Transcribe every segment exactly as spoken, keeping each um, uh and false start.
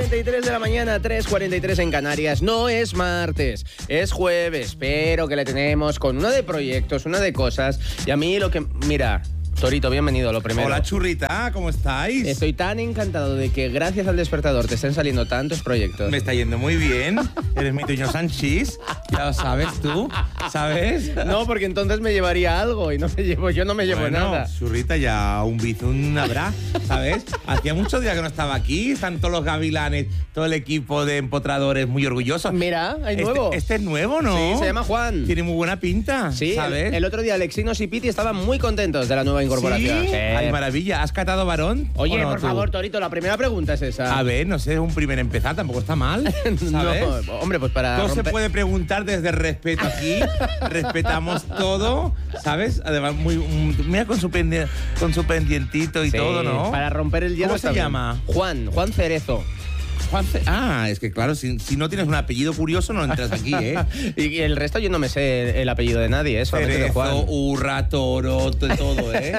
cuarenta y tres de la mañana, tres cuarenta y tres en Canarias. No es martes, es jueves, pero que le tenemos con una de proyectos, una de cosas. Y a mí lo que... Mira... Torito, bienvenido, lo primero. Hola, churrita, ¿cómo estáis? Estoy tan encantado de que gracias al despertador te estén saliendo tantos proyectos. Me está yendo muy bien. Eres mi Toño Sanchís, ya lo sabes tú, ¿sabes? No, porque entonces me llevaría algo y no me llevo, yo no me llevo bueno, nada. Churrita, ya un bizum habrá, ¿sabes? Hacía muchos días que no estaba aquí, están todos los gavilanes, todo el equipo de empotradores muy orgullosos. Mira, hay este, nuevo. Este es nuevo, ¿no? Sí, se llama Juan. Tiene muy buena pinta, sí, ¿sabes? El, el otro día Alexinos y Piti estaban muy contentos de la nueva incorporación. ¿Sí? Sí. Ay, maravilla. ¿Has catado varón? Oye, no, por tú? favor, Torito, la primera pregunta es esa. A ver, no sé, es un primer empezar, tampoco está mal, ¿sabes? No, hombre, pues para Todo romper... se puede preguntar desde el respeto aquí, respetamos todo, ¿sabes? Además, muy, muy- mira con su, pendi- con su pendientito y Sí, todo, ¿no? para romper el hielo. ¿Cómo está se bien. llama? Juan, Juan Cerezo. Juan Ce- Ah, es que claro, si, si no tienes un apellido curioso no entras aquí, ¿eh? Y el resto yo no me sé el apellido de nadie, ¿eh? Solamente de Cerezo, Juan. Urra, Toro, de todo, ¿eh?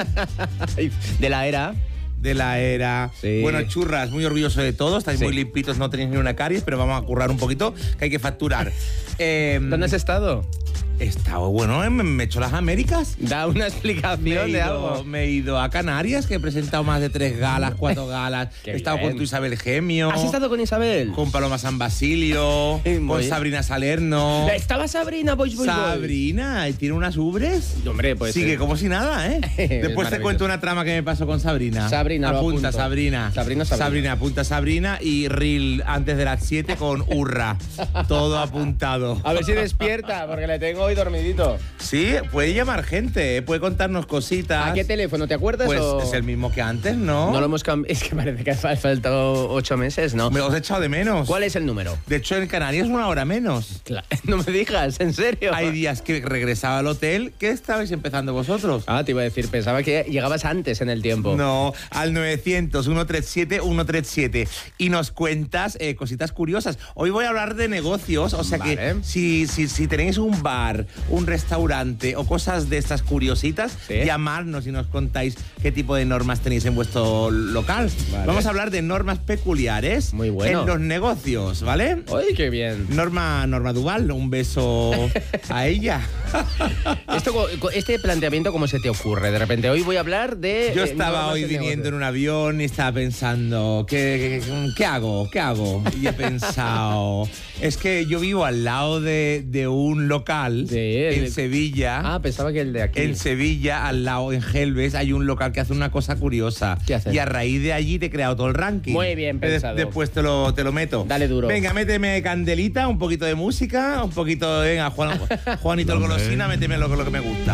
De la era. De la era. Sí. Bueno, churras, muy orgulloso de todo. Estáis Sí. muy limpitos, no tenéis ni una caries, pero vamos a currar un poquito, que hay que facturar. Eh, ¿Dónde has estado? He estado, bueno, me, me he hecho las Américas. Da una explicación Me he, de ido, algo. me he ido a Canarias, que he presentado más de tres galas, cuatro galas. Qué He estado bien. con tu Isabel Gemio. ¿Has estado con Isabel? Con Paloma San Basilio. Sí, muy con bien. Sabrina Salerno. Estaba Sabrina, boys, boys, boys. Sabrina, ¿y tiene unas ubres? Hombre, pues... Sigue eh, como si nada, ¿eh? Es Después te maravilloso. cuento una trama que me pasó con Sabrina. Sabrina, lo apunta, apunto. Sabrina. Sabrina, Sabrina. Sabrina, apunta Sabrina y Reel antes de las siete con Urra. Todo apuntado. A ver si despierta, porque le tengo hoy dormidito. Sí, puede llamar gente, ¿eh? Puede contarnos cositas. ¿A qué teléfono? ¿Te acuerdas? Pues o... es el mismo que antes, ¿no? No lo hemos cambiado. Es que parece que ha faltado ocho meses, ¿no? Me los he echado de menos. ¿Cuál es el número? De hecho, en Canarias una hora menos. Cla- No me digas, ¿en serio? Hay días que regresaba al hotel. ¿Qué estabais empezando vosotros? Ah, te iba a decir, pensaba que llegabas antes en el tiempo. No, al novecientos, ciento treinta y siete, ciento treinta y siete. Y nos cuentas eh, cositas curiosas. Hoy voy a hablar de negocios, o sea Vale. que si, si, si tenéis un bar, un restaurante o cosas de estas curiositas, Sí. llamarnos y nos contáis qué tipo de normas tenéis en vuestro local. Vale. Vamos a hablar de normas peculiares Muy bueno. en los negocios, ¿vale? ¡Ay, qué bien! Norma, Norma Duval, un beso a ella. Esto, co- co- este planteamiento, ¿cómo se te ocurre? De repente, hoy voy a hablar de... Yo eh, estaba normas hoy del viniendo en negocio. un avión y estaba pensando, ¿qué, qué, qué hago? ¿Qué hago? Y he pensado, es que yo vivo al lado de, de un local De- en de- Sevilla. Ah, pensaba que el de aquí. En Sevilla, al lado, en Gelbes, hay un local que hace una cosa curiosa. ¿Qué hacen? Y a raíz de allí te he creado todo el ranking. Muy bien De- pensado. después te lo, te lo meto. Dale duro. Venga, méteme candelita, un poquito de música, un poquito de... Venga, Juan, Juanito el Golosina, méteme lo, lo que me gusta.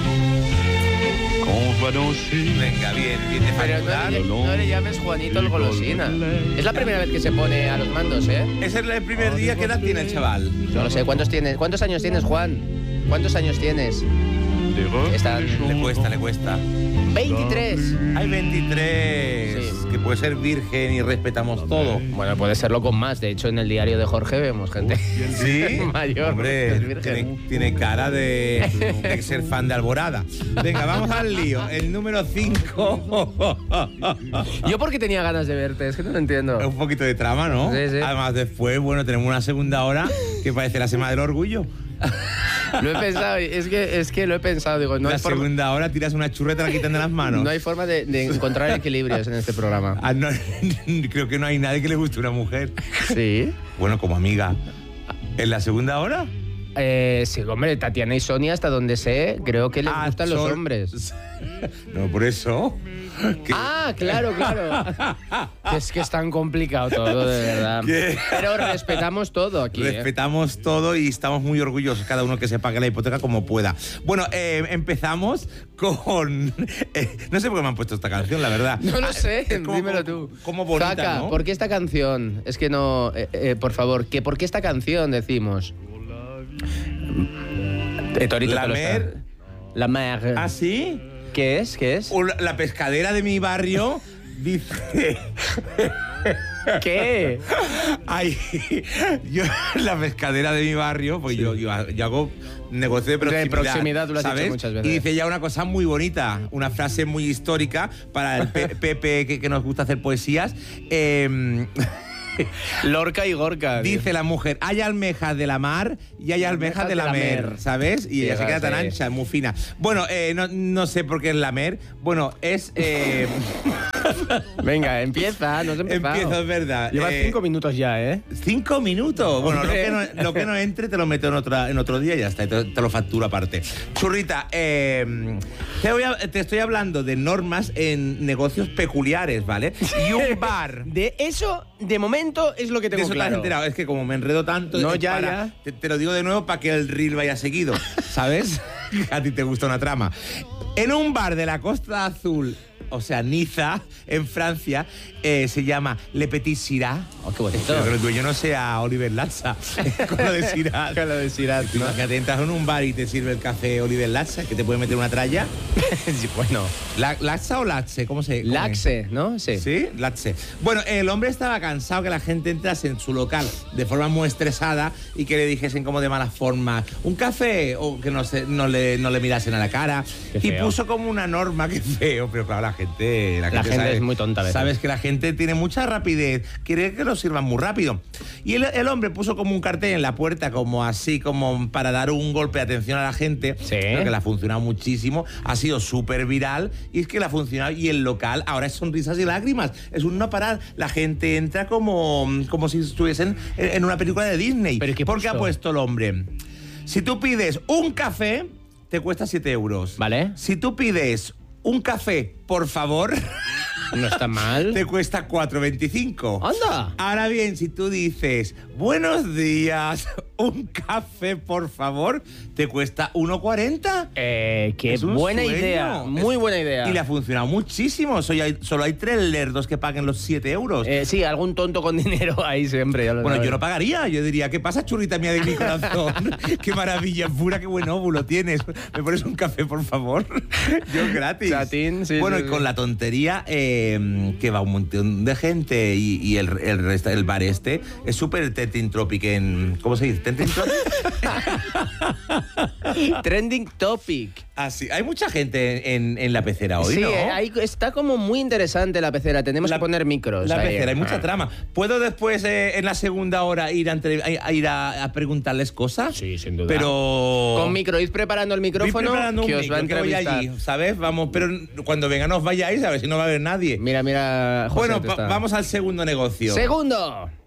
Venga, bien, bien de Pero facturar. no le, no le llames Juanito el Golosina. Es la primera vez que se pone a los mandos, ¿eh? Ese es el primer día. ¿Qué edad tiene el chaval? No lo sé, ¿cuántos tienes? ¿Cuántos años tienes, Juan? ¿Cuántos años tienes? Está... Le cuesta, le cuesta. veintitrés. Hay veintitrés. Sí. Que puede ser virgen y respetamos todo. Bueno, puede serlo con más. De hecho, en el diario de Jorge vemos gente ¿Sí? mayor. Hombre, que es virgen. tiene, tiene cara de, de ser fan de Alborada. Venga, vamos al lío. El número cinco. Yo porque tenía ganas de verte, es que no lo entiendo. Un poquito de trama, ¿no? Sí, sí. Además, después, bueno, tenemos una segunda hora que parece la Semana del Orgullo. Lo he pensado, es que, es que lo he pensado. Digo, no la hay forma, segunda hora tiras una churreta y la quitan de las manos. no hay forma de, de encontrar equilibrios en este programa. Ah, no, creo que no hay nadie que le guste una mujer. Sí. Bueno, como amiga. ¿En la segunda hora? Eh, sí, hombre, Tatiana y Sonia, hasta donde sé, creo que les Ah, gustan los son- hombres. No, por eso. Que- Ah, claro, claro. Es que es tan complicado todo, de verdad. ¿Qué? Pero respetamos todo aquí. ¿eh? Respetamos todo y estamos muy orgullosos, cada uno que se pague la hipoteca como pueda. Bueno, eh, empezamos con... eh, no sé por qué me han puesto esta canción, la verdad. No lo Ah, sé, es como- dímelo como- tú. Como bonita, Zaka, ¿no? ¿por qué esta canción? Es que no... eh, eh, por favor, ¿que ¿por qué esta canción decimos? Eh, Torito, La te lo mer... está- La mer. ¿Ah, sí? ¿Qué es? ¿Qué es? Un- La pescadera de mi barrio dice... ¿Qué? Ay, yo, la pescadera de mi barrio, pues yo, yo, yo hago negocio de proximidad. De proximidad, tú lo has ¿sabes? dicho muchas veces. Y dice ya una cosa muy bonita, una frase muy histórica para el Pe- Pepe que, que nos gusta hacer poesías. Eh, Lorca y Gorka. Dice tío. la mujer, hay almejas de la mar y hay almejas de la mer, ¿sabes? Y ella se queda tan ancha, muy fina. Bueno, eh, no, no sé por qué es la mer. Bueno, es... Eh... Venga, empieza, no se empezado. Empiezo, es verdad. Llevas Eh, cinco minutos ya, ¿eh? Cinco minutos. Bueno, lo Hombre. que, no, lo que no entre te lo meto en, otra, en otro día y ya está, y te, te lo facturo aparte. Churrita, eh, te, voy a- te estoy hablando de normas en negocios peculiares, ¿vale? Y un bar... De eso, de momento, es lo que De tengo eso te has claro. enterado. Es que como me enredo tanto... No, eh, ya, para- ya. Te, te lo digo de nuevo para que el reel vaya seguido, ¿sabes? A ti te gusta una trama. En un bar de la Costa Azul, o sea, Niza, en Francia, eh, se llama Le Petit Syrah. Oh, qué bonito. Pero que el dueño no sea Oliver Latza, con lo de Syrah. Con lo de Syrah, ¿no? Imagínate, entras en un bar y te sirve el café Oliver Latza, que te puede meter una tralla. Sí, bueno. La- ¿Latza o Latze? ¿Cómo se cómo es? Laxe, ¿no? Sí. Sí, Latze. Bueno, el hombre estaba cansado que la gente entrase en su local de forma muy estresada y que le dijesen como de mala forma un café o que no, se, no, le, no le mirasen a la cara. Qué Y feo. puso como una norma, que feo, pero claro, la gente... La, La gente sabe- es muy tonta a veces. Sabes que la gente tiene mucha rapidez, quiere que lo sirvan muy rápido. Y el, el hombre puso como un cartel en la puerta, como así, como para dar un golpe de atención a la gente. Sí. Creo que le ha funcionado muchísimo, ha sido súper viral y es que le ha funcionado. Y el local ahora es sonrisas y lágrimas, es un no parar. La gente entra como, como si estuviesen en, en una película de Disney. ¿Pero qué ¿Por qué ha puso? puesto el hombre? Si tú pides un café, te cuesta siete euros. Vale. Si tú pides un café, por favor, No está mal. te cuesta cuatro veinticinco. ¡Anda! Ahora bien, si tú dices, buenos días, un café, por favor, te cuesta uno cuarenta. Eh, qué Es un buena sueño. idea. Muy Es- buena idea. Y le ha funcionado muchísimo. Solo hay, solo hay tres lerdos que paguen los siete euros. Eh, sí, algún tonto con dinero ahí siempre. Ya lo Bueno, sabes. yo no pagaría. Yo diría, ¿qué pasa, churrita mía de mi corazón? Qué maravilla pura, qué buen óvulo tienes. ¿Me pones un café, por favor? Yo gratis. Chatín, sí, Bueno, sí, y con sí. la tontería eh, que va un montón de gente y, y el, el, resta- el bar este es súper Tenting Tropic en... ¿Cómo se dice? ¿Tenting Tropic? Trending topic. Así. Hay mucha gente en, en la pecera hoy, sí, ¿no? eh, ahí está como muy interesante la pecera. Tenemos La- que poner micros. La ahí. pecera, hay mucha Ah. trama. ¿Puedo después, eh, en la segunda hora, ir a, entre- a- a ir a, a preguntarles cosas? Sí, sin duda. Pero... Con micro, id preparando el Voy micrófono preparando un que os micro, va a que voy entrevistar. allí, ¿sabes? Vamos, pero cuando venga no os vayáis, a ver si no va a haber nadie. Mira, mira, José, bueno, te va- está- vamos al segundo negocio. Segundo.